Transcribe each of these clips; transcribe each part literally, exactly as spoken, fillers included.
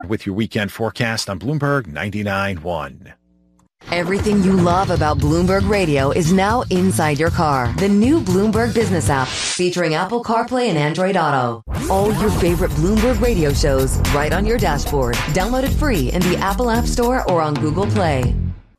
With your weekend forecast on Bloomberg ninety-nine point one. Everything you love about Bloomberg Radio is now inside your car. The new Bloomberg Business app featuring Apple CarPlay and Android Auto. All your favorite Bloomberg Radio shows right on your dashboard. Download it free in the Apple App Store or on Google Play.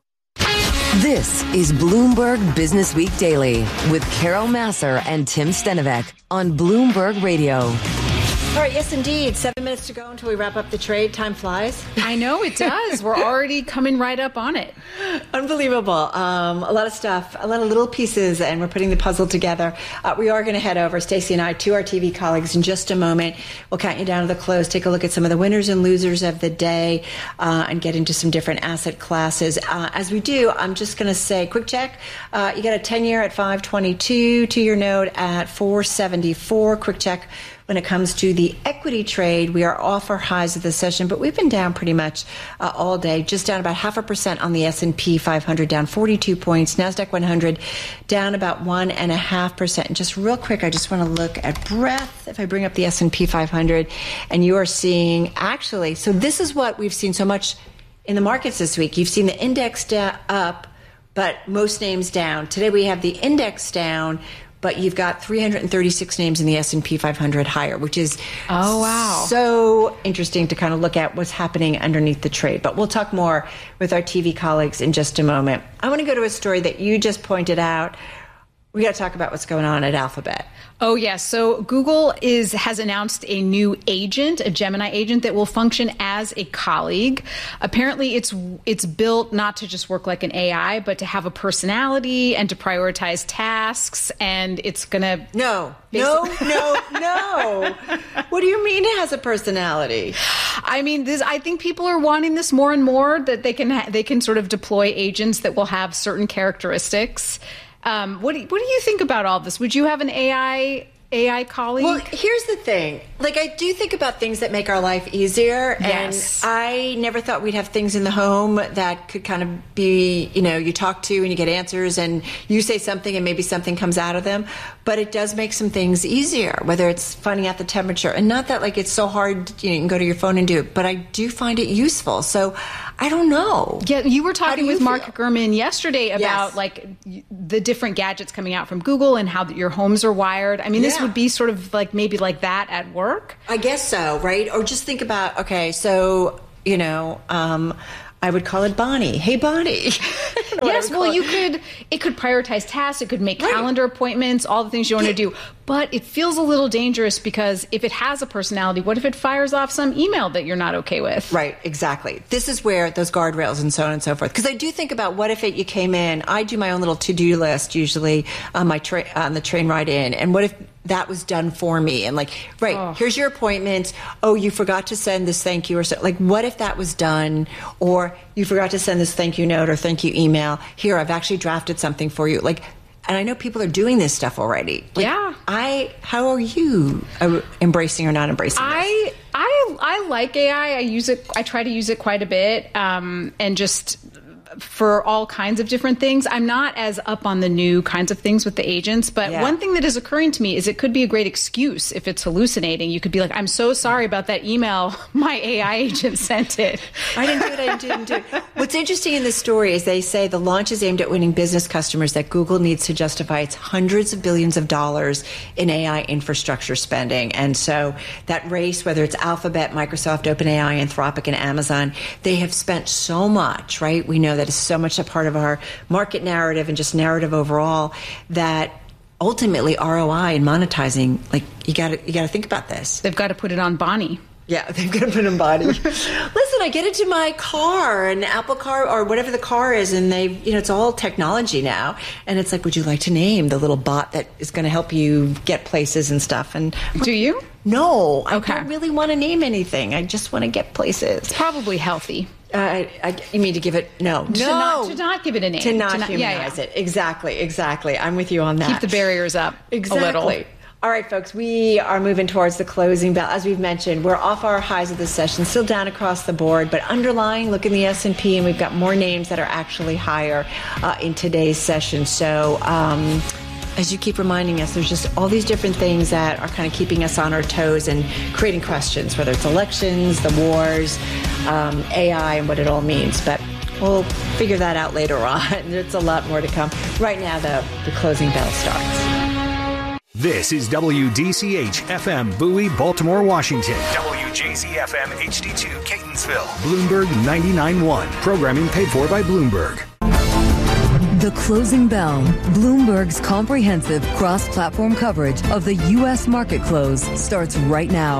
This is Bloomberg Business Week Daily with Carol Massar and Tim Stenovec on Bloomberg Radio. All right, yes, indeed. Seven minutes to go until we wrap up the trade. Time flies. I know it does. We're already coming right up on it. Unbelievable. Um, a lot of stuff, a lot of little pieces, and we're putting the puzzle together. Uh, we are going to head over, Stacey and I, to our T V colleagues in just a moment. We'll count you down to the close, take a look at some of the winners and losers of the day, uh, and get into some different asset classes. Uh, as we do, I'm just going to say, quick check. Uh, you got a ten-year at five twenty-two, two-year note at four seventy-four. Quick check. When it comes to the equity trade, we are off our highs of the session, but we've been down pretty much uh, all day, just down about half a percent on the S and P five hundred, down forty-two points. NASDAQ one hundred down about one and a half percent. And just real quick, I just want to look at breadth. If I bring up the S and P five hundred, and you are seeing actually, so this is what we've seen so much in the markets this week. You've seen the index da- up, but most names down. Today we have the index down, but you've got three hundred thirty-six names in the S and P five hundred higher, which is oh wow so interesting to kind of look at what's happening underneath the trade. But we'll talk more with our T V colleagues in just a moment. I want to go to a story that you just pointed out. We got to talk about what's going on at Alphabet. Oh, yes. So Google is has announced a new agent, a Gemini agent that will function as a colleague. Apparently, it's it's built not to just work like an A I, but to have a personality and to prioritize tasks. And it's going to... No, no, no, no. What do you mean it has a personality? I mean, this. I think people are wanting this more and more, that they can ha- they can sort of deploy agents that will have certain characteristics. Um, what do you, what do you think about all this? Would you have an A I A I colleague? Well, here's the thing. Like, I do think about things that make our life easier. Yes. And I never thought we'd have things in the home that could kind of be, you know, you talk to and you get answers and you say something and maybe something comes out of them. But it does make some things easier, whether it's finding out the temperature. And not that, like, it's so hard, you know, you can go to your phone and do it. But I do find it useful. So I don't know. Yeah, you were talking you with Mark feel? Gurman yesterday about, Yes. like, the different gadgets coming out from Google and how your homes are wired. I mean, this Yeah. would be sort of like maybe like that at work. I guess so, right? Or just think about, okay, so, you know, um, I would call it Bonnie. Hey, Bonnie. Yes, well, you could, it could prioritize tasks, it could make Right. calendar appointments, all the things you want to do. But it feels a little dangerous because if it has a personality, what if it fires off some email that you're not okay with? Right, exactly. This is where those guardrails and so on and so forth. Because I do think about what if it, you came in, I do my own little to-do list usually on my tra- on the train ride in, and what if that was done for me? And like, right, Oh. here's your appointment. Oh, you forgot to send this thank you or so. Like, what if that was done? Or you forgot to send this thank you note or thank you email. Here, I've actually drafted something for you. Like, and I know people are doing this stuff already. Like, Yeah. I, how are you uh, embracing or not embracing this? I I I like A I. I use it. I try to use it quite a bit, um, and just for all kinds of different things. I'm not as up on the new kinds of things with the agents, but Yeah. one thing that is occurring to me is it could be a great excuse if it's hallucinating. You could be like, I'm so sorry about that email. My A I agent sent it. I didn't do it. I didn't do it. What's interesting in this story is they say the launch is aimed at winning business customers that Google needs to justify its hundreds of billions of dollars in A I infrastructure spending. And so that race, whether it's Alphabet, Microsoft, OpenAI, Anthropic, and Amazon, they have spent so much, right? We know that is so much a part of our market narrative and just narrative overall that ultimately R O I and monetizing, like, you got to you got to think about this. They've got to put it on Bonnie. Yeah, they've got to put in body. Listen, I get into my car, an Apple car or whatever the car is, and they, you know, it's all technology now. And it's like, would you like to name the little bot that is going to help you get places and stuff? And Do you? No, I Okay. don't really want to name anything. I just want to get places. It's probably healthy. Uh, I, I, you mean to give it? No, To no, not, to not give it a name. to not To not- yeah, humanize yeah. it. Exactly, exactly. I'm with you on that. Keep the barriers up Exactly. a little. All right, folks, we are moving towards the closing bell. As we've mentioned, we're off our highs of the session, still down across the board, but underlying, look in the S and P, and we've got more names that are actually higher uh, in today's session. So um, as you keep reminding us, there's just all these different things that are kind of keeping us on our toes and creating questions, whether it's elections, the wars, um, A I, and what it all means. But we'll figure that out later on. There's a lot more to come. Right now, though, the closing bell starts. This is W D C H F M Bowie, Baltimore, Washington. W J Z F M H D two, Catonsville. Bloomberg ninety-nine point one. Programming paid for by Bloomberg. The Closing Bell, Bloomberg's comprehensive cross-platform coverage of the U S market close, starts right now.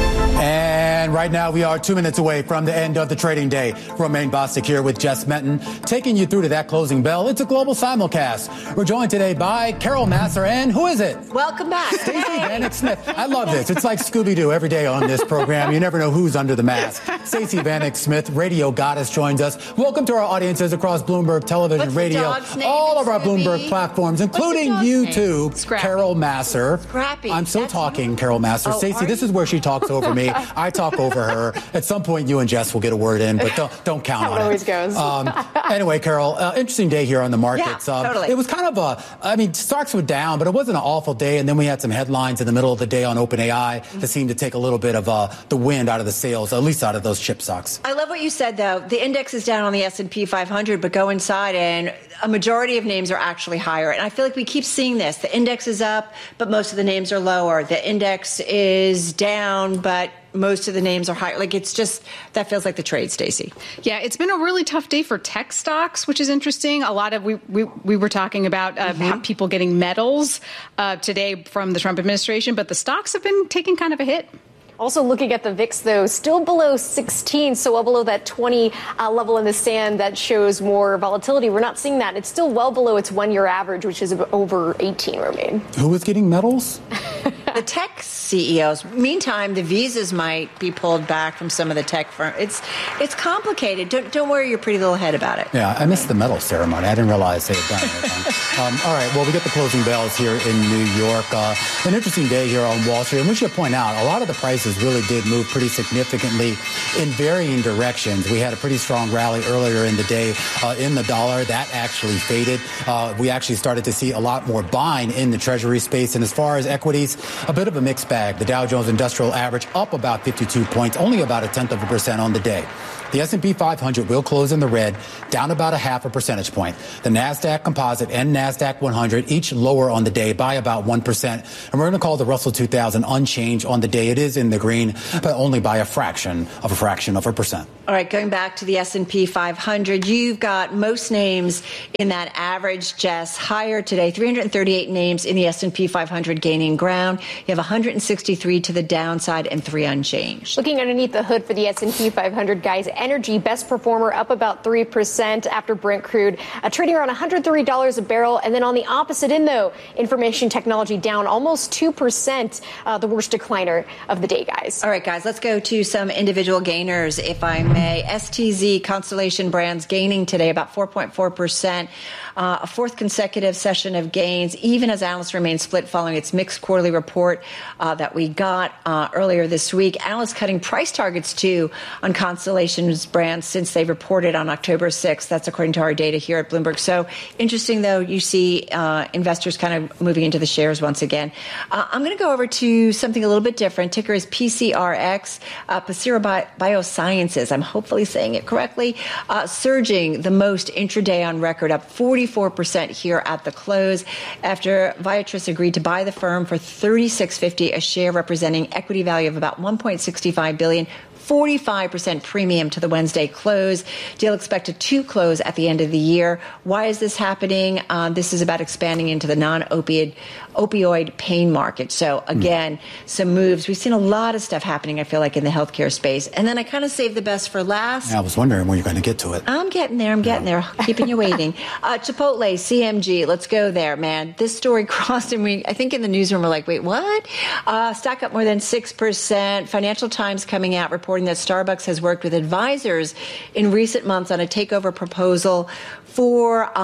And right now we are two minutes away from the end of the trading day. Romaine Bostic here with Jess Menton, taking you through to that closing bell. It's a global simulcast. We're joined today by Carol Massar and who is it? Welcome back. Stacey Vanek Smith. I love this. It's like Scooby-Doo every day on this program. You never know who's under the mask. Stacey Vanek Smith, radio goddess, joins us. Welcome to our audiences across Bloomberg Television, What's Radio, all of our Scooby? Bloomberg platforms, including YouTube. Carol Massar. Scrappy. I'm still That's talking, you? Carol Massar. Oh, Stacey, this you? is where she talks over me. I talk over her. At some point, you and Jess will get a word in, but don't, don't count How on it always it. goes. Um, anyway, Carol, uh, interesting day here on the markets. Yeah, um, totally. It was kind of a, I mean, stocks were down, but it wasn't an awful day. And then we had some headlines in the middle of the day on OpenAI that seemed to take a little bit of uh, the wind out of the sails, at least out of those chip stocks. I love what you said, though. The index is down on the S and P five hundred, but go inside and a majority of names are actually higher. And I feel like we keep seeing this. The index is up, but most of the names are lower. The index is down, but most of the names are higher. Like, it's just, that feels like the trade, Stacey. Yeah, it's been a really tough day for tech stocks, which is interesting. A lot of, we we, we were talking about uh, Mm-hmm. people getting medals uh, today from the Trump administration, but the stocks have been taking kind of a hit. Also looking at the V I X, though, still below sixteen, so well below that twenty uh, level in the sand that shows more volatility. We're not seeing that. It's still well below its one-year average, which is over eighteen, Romaine. Who was getting medals? The tech C E Os. Meantime, the visas might be pulled back from some of the tech firms. It's it's complicated. Don't don't worry your pretty little head about it. Yeah, I missed the medal ceremony. I didn't realize they had done it. um, all right, well, we get the closing bells here in New York. Uh, an interesting day here on Wall Street. And we should point out, a lot of the prices really did move pretty significantly in varying directions. We had a pretty strong rally earlier in the day uh, in the dollar. That actually faded. Uh, we actually started to see a lot more buying in the Treasury space. And as far as equities, a bit of a mixed bag. The Dow Jones Industrial Average up about fifty-two points, only about a tenth of a percent on the day. The S and P five hundred will close in the red, down about a half a percentage point. The NASDAQ Composite and NASDAQ one hundred each lower on the day by about one percent. And we're going to call the Russell two thousand unchanged on the day. It is in the green, but only by a fraction of a fraction of a percent. All right, going back to the S and P five hundred, you've got most names in that average, Jess, higher today. three hundred thirty-eight names in the S and P five hundred gaining ground. You have one hundred sixty-three to the downside and three unchanged. Looking underneath the hood for the S and P five hundred, guys, energy best performer up about three percent after Brent crude, uh, trading around one hundred three dollars a barrel. And then on the opposite end, though, information technology down almost two percent, uh, the worst decliner of the day, guys. All right, guys, let's go to some individual gainers, if I may. S T Z, Constellation Brands, gaining today about four point four percent. Uh, a fourth consecutive session of gains, even as analysts remain split following its mixed quarterly report uh, that we got uh, earlier this week. Analysts cutting price targets, too, on Constellation's brands since they reported on October sixth. That's according to our data here at Bloomberg. So interesting, though, you see uh, investors kind of moving into the shares once again. Uh, I'm going to go over to something a little bit different. Ticker is P C R X, uh, Pacira Bi- Biosciences. I'm hopefully saying it correctly. Uh, surging the most intraday on record, up forty-four percent here at the close after Viatris agreed to buy the firm for thirty-six fifty a share, representing equity value of about one point six five billion dollars. forty-five percent premium to the Wednesday close. Deal expected to close at the end of the year. Why is this happening? Uh, this is about expanding into the non-opioid opioid pain market. So again, mm. some moves. We've seen a lot of stuff happening, I feel like, in the healthcare space. And then I kind of saved the best for last. Yeah, I was wondering when you're going to get to it. I'm getting there. I'm getting yeah. there. Keeping you waiting. Uh, Chipotle, C M G. Let's go there, man. This story crossed, and we, I think in the newsroom, we're like, wait, what? Uh, stock up more than six percent. Financial Times coming out reporting that Starbucks has worked with advisors in recent months on a takeover proposal for uh,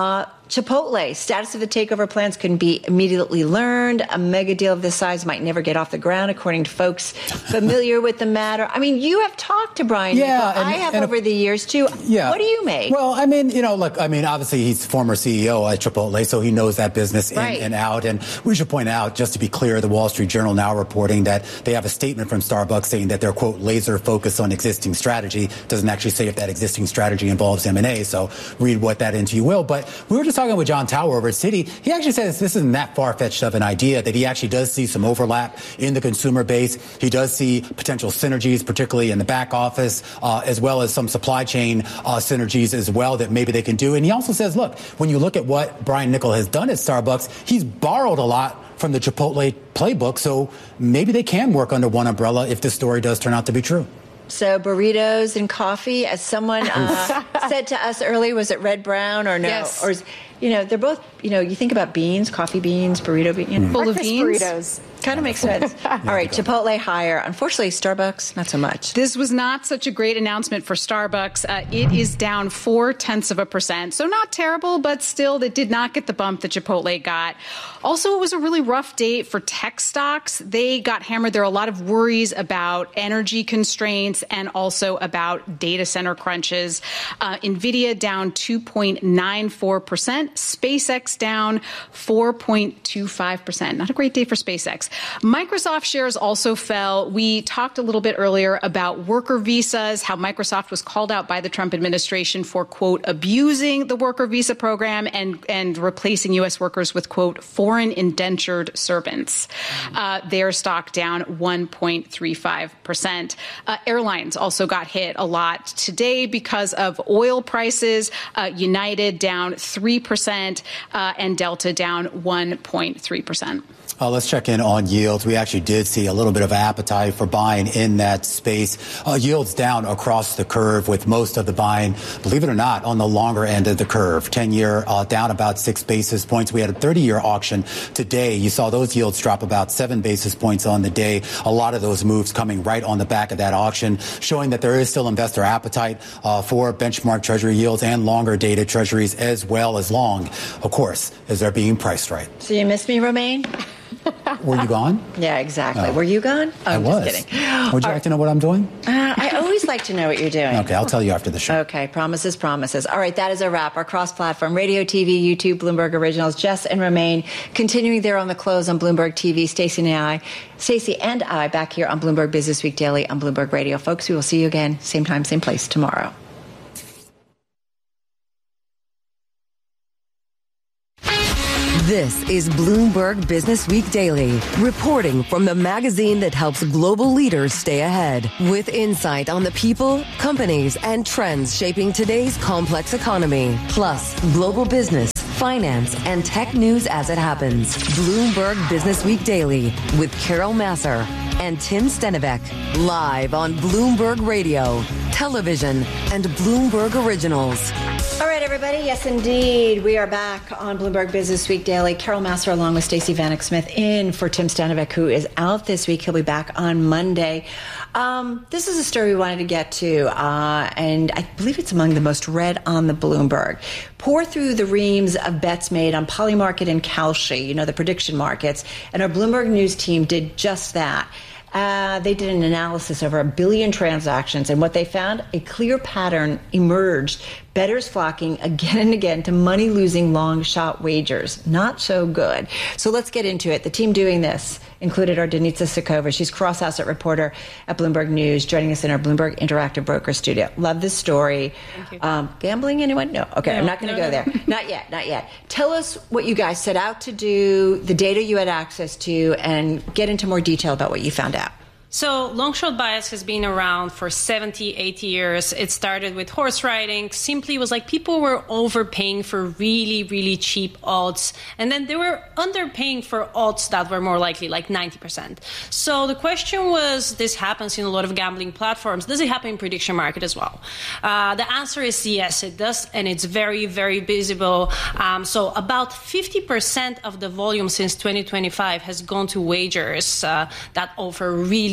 Chipotle, status of the takeover plans couldn't be immediately learned. A mega deal of this size might never get off the ground, according to folks familiar with the matter. I mean, you have talked to Brian yeah, Niccol. And, I have and over the years, too. Yeah. What do you make? Well, I mean, you know, look, I mean, obviously he's former C E O at Chipotle, so he knows that business in right. and out. And we should point out, just to be clear, the Wall Street Journal now reporting that they have a statement from Starbucks saying that they're, quote, laser focused on existing strategy. Doesn't actually say if that existing strategy involves M and A, so read what that into you will. But we were just talking with John Tower over at Citi. He actually says this isn't that far-fetched of an idea, that he actually does see some overlap in the consumer base. He does see potential synergies, particularly in the back office, uh, as well as some supply chain uh, synergies as well that maybe they can do. And he also says, look, when you look at what Brian Niccol has done at Starbucks, he's borrowed a lot from the Chipotle playbook, so maybe they can work under one umbrella if this story does turn out to be true. So burritos and coffee, as someone uh, said to us earlier, was it Red Brown or no? Yes. Or, you know, they're both, you know, you think about beans, coffee beans, burrito beans. You know, Full of Breakfast beans. burritos. kind of makes sense. All right, Chipotle higher. Unfortunately, Starbucks, not so much. This was not such a great announcement for Starbucks. Uh, it is down four tenths of a percent. So not terrible, but still, that did not get the bump that Chipotle got. Also, it was a really rough day for tech stocks. They got hammered. There are a lot of worries about energy constraints and also about data center crunches. Uh, NVIDIA down two point nine four percent. SpaceX down four point two five percent. Not a great day for SpaceX. Microsoft shares also fell. We talked a little bit earlier about worker visas, how Microsoft was called out by the Trump administration for, quote, abusing the worker visa program and, and replacing U S workers with, quote, foreign indentured servants. Uh, their stock down one point three five percent. Uh, airlines also got hit a lot today because of oil prices. Uh, United down three percent uh, and Delta down one point three percent. Uh, let's check in on yields. We actually did see a little bit of appetite for buying in that space. Uh, yields down across the curve, with most of the buying, believe it or not, on the longer end of the curve. ten-year uh, down about six basis points. We had a thirty-year auction today. You saw those yields drop about seven basis points on the day. A lot of those moves coming right on the back of that auction, showing that there is still investor appetite uh, for benchmark treasury yields and longer dated treasuries, as well as long, of course, as they're being priced right. So you missed me, Romaine? Were you gone? Yeah, exactly. Oh. Were you gone? Oh, I I'm was. just kidding. Would you All like to know what I'm doing? Uh, I always like to know what you're doing. Okay, I'll tell you after the show. Okay, promises, promises. All right, that is a wrap. Our cross-platform, radio, T V, YouTube, Bloomberg Originals, Jess and Romaine, continuing there on the close on Bloomberg T V. Stacey and I, Stacey and I back here on Bloomberg Business Week Daily on Bloomberg Radio. Folks, we will see you again, same time, same place tomorrow. This is Bloomberg Business Week Daily, reporting from the magazine that helps global leaders stay ahead, with insight on the people, companies, and trends shaping today's complex economy, plus global business, finance, and tech news as it happens. Bloomberg Business Week Daily with Carol Massar and Tim Stenivek, live on Bloomberg Radio, television, and Bloomberg Originals. All right, everybody. Yes, indeed. We are back on Bloomberg Business Week Daily. Carol Massar along with Stacey Vanek Smith in for Tim Stenivek, who is out this week. He'll be back on Monday. Um, this is a story we wanted to get to, uh, and I believe it's among the most read on the Bloomberg. Pour through the reams of bets made on Polymarket and Kalshi, you know, the prediction markets, and our Bloomberg News team did just that. Uh, they did an analysis over a billion transactions, and what they found, a clear pattern emerged. Bettors flocking again and again to money-losing long-shot wagers. Not so good. So let's get into it. The team doing this included our Denitsa Sokova. She's cross-asset reporter at Bloomberg News, joining us in our Bloomberg Interactive Broker studio. Love this story. Thank you. Um, gambling, anyone? No. Okay, no, I'm not going to no, go no. there. Not yet, not yet. Tell us what you guys set out to do, the data you had access to, and get into more detail about what you found out. So long shot bias has been around for seventy, eighty years. It started with horse riding. Simply was like people were overpaying for really, really cheap odds. And then they were underpaying for odds that were more likely, like ninety percent. So the question was, this happens in a lot of gambling platforms. Does it happen in prediction market as well? Uh, the answer is yes, it does. And it's very, very visible. Um, so about fifty percent of the volume since twenty twenty-five has gone to wagers uh, that offer really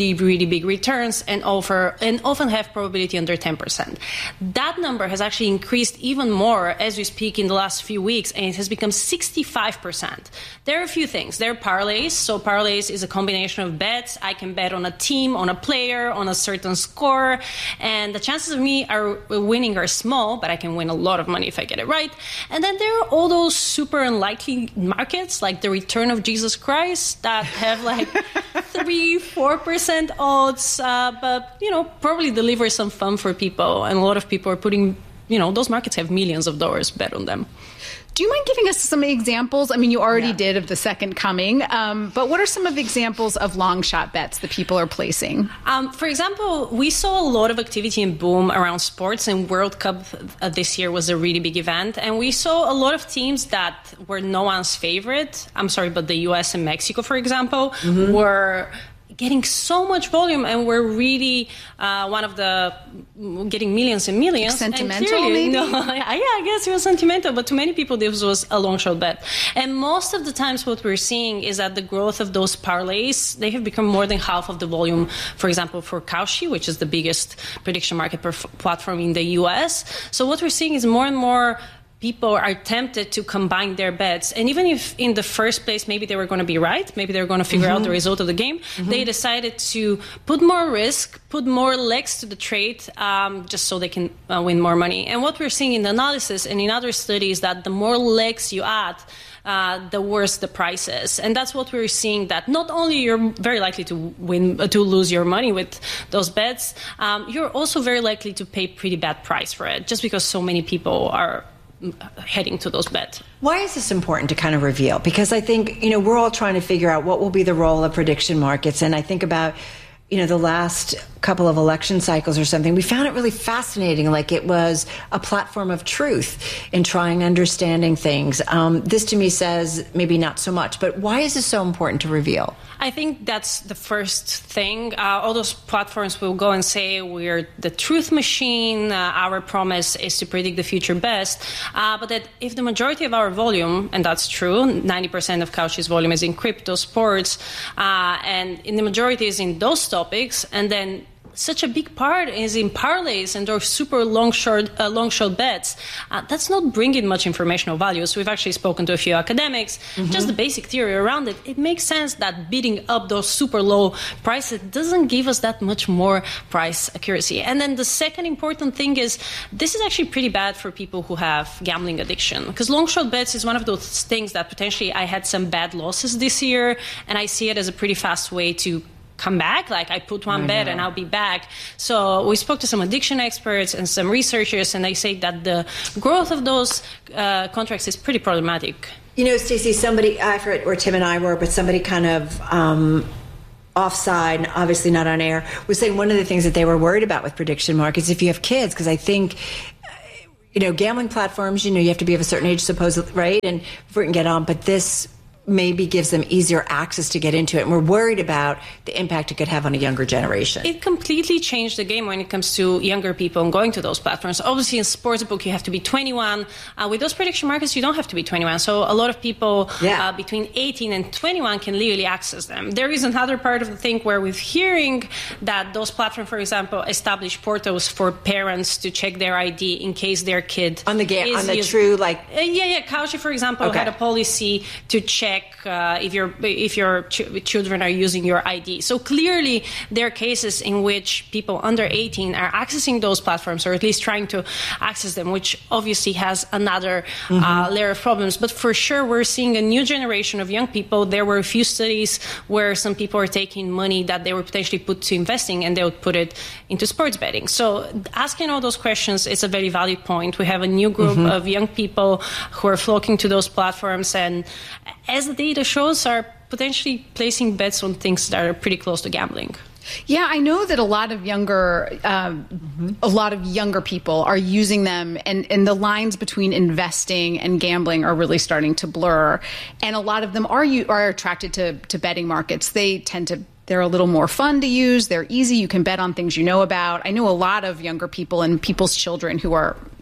really, really big returns and offer and often have probability under ten percent. That number has actually increased even more as we speak in the last few weeks, and it has become sixty-five percent. There are a few things. There are parlays. So parlays is a combination of bets. I can bet on a team, on a player, on a certain score, and the chances of me are winning are small, but I can win a lot of money if I get it right. And then there are all those super unlikely markets, like the return of Jesus Christ, that have like three, four percent odds, uh, but you know, probably deliver some fun for people. And a lot of people are putting, you know, those markets have millions of dollars bet on them. Do you mind giving us some examples? I mean, you already Yeah. did of the second coming, um, but what are some of the examples of long shot bets that people are placing? Um, for example, we saw a lot of activity and boom around sports, and World Cup uh, this year was a really big event. And we saw a lot of teams that were no one's favorite. I'm sorry, but the U S and Mexico, for example, mm-hmm. were getting so much volume, and we're really uh, one of the getting millions and millions. Sentimental, and clearly, maybe? No, yeah, I guess it was sentimental, but to many people, this was a long shot bet. And most of the times, what we're seeing is that the growth of those parlays, they have become more than half of the volume. For example, for Kalshi, which is the biggest prediction market perf- platform in the U S. So what we're seeing is more and more people are tempted to combine their bets. And even if in the first place, maybe they were going to be right, maybe they were going to figure mm-hmm. out the result of the game, mm-hmm. they decided to put more risk, put more legs to the trade, um, just so they can uh, win more money. And what we're seeing in the analysis and in other studies, that the more legs you add, Uh, the worse the price is. And that's what we're seeing, that not only you're very likely to win, uh, to lose your money with those bets, um, you're also very likely to pay pretty bad price for it, just because so many people are heading to those bets. Why is this important to kind of reveal? Because I think, you know, we're all trying to figure out what will be the role of prediction markets. And I think about, you know, the last couple of election cycles or something, we found it really fascinating, like it was a platform of truth in trying understanding things. Um, this to me says maybe not so much, but why is this so important to reveal? I think that's the first thing. Uh, all those platforms will go and say we're the truth machine. Uh, our promise is to predict the future best. Uh, but that if the majority of our volume, and that's true, ninety percent of Kalshi's volume is in crypto, sports, uh, and in the majority is in those topics, and then such a big part is in parlays and those super long short uh, long shot bets. Uh, that's not bringing much informational value. So we've actually spoken to a few academics. Mm-hmm. Just the basic theory around it. It makes sense that bidding up those super low prices doesn't give us that much more price accuracy. And then the second important thing is this is actually pretty bad for people who have gambling addiction, because long shot bets is one of those things that potentially I had some bad losses this year, and I see it as a pretty fast way to come back. Like I put one I bet know. and I'll be back. So we spoke to some addiction experts and some researchers, and they say that the growth of those uh, contracts is pretty problematic. You know, Stacey, somebody, I forget where Tim and I were, but somebody kind of um, offside, obviously not on air, was saying one of the things that they were worried about with prediction markets, if you have kids, because I think, you know, gambling platforms, you know, you have to be of a certain age, supposedly, right? And before we can get on, but this maybe gives them easier access to get into it. And we're worried about the impact it could have on a younger generation. It completely changed the game when it comes to younger people and going to those platforms. Obviously, in sportsbook, you have to be twenty-one. Uh, with those prediction markets, you don't have to be twenty-one. So a lot of people yeah. uh, between eighteen and twenty-one can legally access them. There is another part of the thing where we're hearing that those platforms, for example, establish portals for parents to check their I D in case their kid on the ga- is on the used- true like uh, yeah yeah. Kalshi, for example, okay. had a policy to check Uh, if your if your ch- children are using your I D. So clearly there are cases in which people under eighteen are accessing those platforms, or at least trying to access them, which obviously has another mm-hmm. uh, layer of problems. But for sure, we're seeing a new generation of young people. There were a few studies where some people are taking money that they were potentially put to investing, and they would put it into sports betting. So asking all those questions is a very valid point. We have a new group mm-hmm. of young people who are flocking to those platforms, and as the data shows, are potentially placing bets on things that are pretty close to gambling. Yeah, I know that a lot of younger, um, mm-hmm. a lot of younger people are using them, and, and the lines between investing and gambling are really starting to blur. And a lot of them are you are attracted to to betting markets. They tend to. They're a little more fun to use. They're easy. You can bet on things you know about. I know a lot of younger people and people's children who are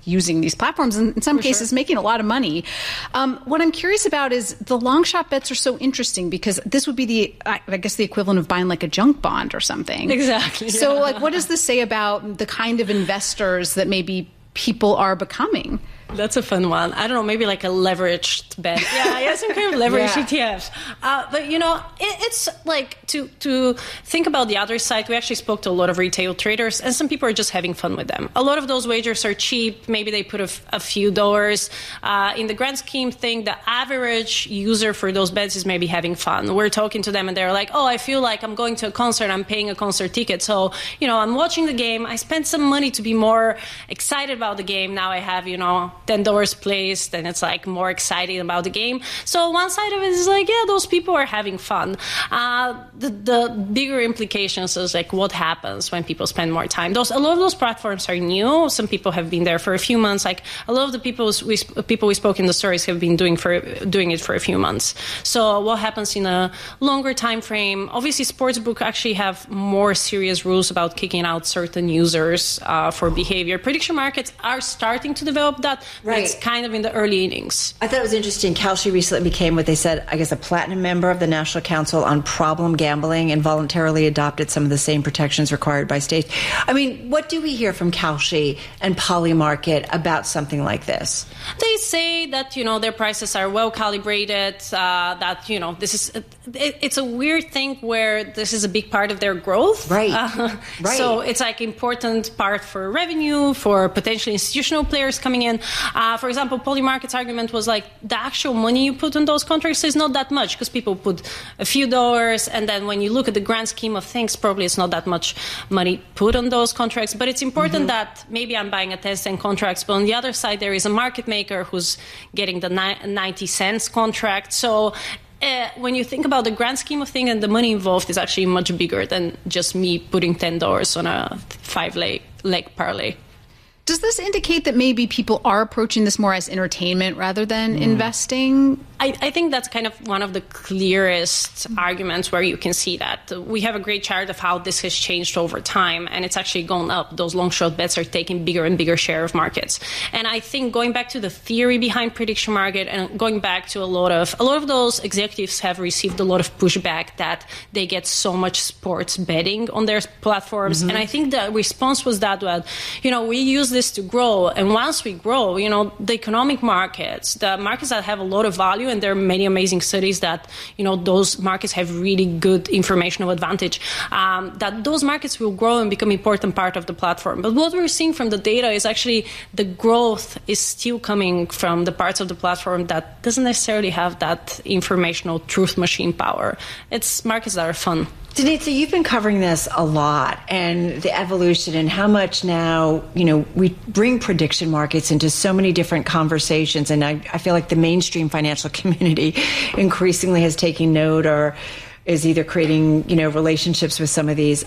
using these platforms, and in some For cases sure. making a lot of money. Um, what I'm curious about is the long shot bets are so interesting because this would be the, I guess, the equivalent of buying like a junk bond or something. Exactly. So yeah. like, what does this say about the kind of investors that maybe people are becoming? That's a fun one. I don't know, maybe like a leveraged bet. Yeah, yeah, some kind of leveraged yeah. E T F. Uh, but, you know, it, it's like to to think about the other side. We actually spoke to a lot of retail traders, and some people are just having fun with them. A lot of those wagers are cheap. Maybe they put a, f- a few dollars. Uh, in the grand scheme thing, the average user for those bets is maybe having fun. We're talking to them, and they're like, oh, I feel like I'm going to a concert. I'm paying a concert ticket. So, you know, I'm watching the game. I spent some money to be more excited about the game. Now I have, you know, ten dollars placed, and it's like more exciting about the game. So one side of it is like, yeah, those people are having fun. Uh, the, the bigger implications is like what happens when people spend more time. Those a lot of those platforms are new. Some people have been there for a few months. Like a lot of the people we people we spoke in the stories have been doing for doing it for a few months. So what happens in a longer time frame? Obviously, sportsbook actually have more serious rules about kicking out certain users uh, for behavior. Prediction markets are starting to develop that. Right. It's kind of in the early innings. I thought it was interesting. Kalshi recently became what they said, I guess, a platinum member of the National Council on Problem Gambling and voluntarily adopted some of the same protections required by states. I mean, what do we hear from Kalshi and Polymarket about something like this? They say that, you know, their prices are well calibrated, uh, that, you know, this is, it, it's a weird thing where this is a big part of their growth. Right. Uh, right. So it's like important part for revenue, for potentially institutional players coming in. Uh, for example, Polymarket's argument was like the actual money you put on those contracts is not that much because people put a few dollars, and then when you look at the grand scheme of things, probably it's not that much money put on those contracts. But it's important mm-hmm. that maybe I'm buying a ten cent contract, but on the other side there is a market maker who's getting the ninety cents contract. So Uh, when you think about the grand scheme of things, and the money involved is actually much bigger than just me putting ten dollars on a five leg, leg parlay. Does this indicate that maybe people are approaching this more as entertainment rather than mm. investing? I, I think that's kind of one of the clearest arguments where you can see that. We have a great chart of how this has changed over time, and it's actually gone up. Those long shot bets are taking bigger and bigger share of markets. And I think going back to the theory behind prediction market and going back to a lot of a lot of those executives have received a lot of pushback that they get so much sports betting on their platforms. Mm-hmm. And I think the response was that, well, you know, we use this to grow, and once we grow, you know, the economic markets, the markets that have a lot of value, and there are many amazing studies that, you know, those markets have really good informational advantage, um, that those markets will grow and become an important part of the platform. But what we're seeing from the data is actually the growth is still coming from the parts of the platform that doesn't necessarily have that informational truth machine power. It's markets that are fun. Denise, you've been covering this a lot, and the evolution and how much now, you know, we bring prediction markets into so many different conversations. And I, I feel like the mainstream financial community increasingly has taken note or is either creating, you know, relationships with some of these.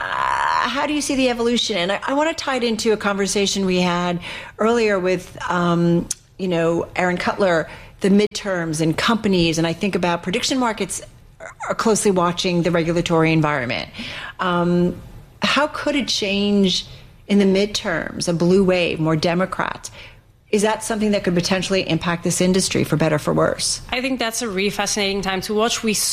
Uh, how do you see the evolution? And I, I want to tie it into a conversation we had earlier with, um, you know, Aaron Cutler, the midterms and companies. And I think about prediction markets are closely watching the regulatory environment. Um, how could it change in the midterms, a blue wave, more Democrats? Is that something that could potentially impact this industry for better or for worse? I think that's a really fascinating time to watch. We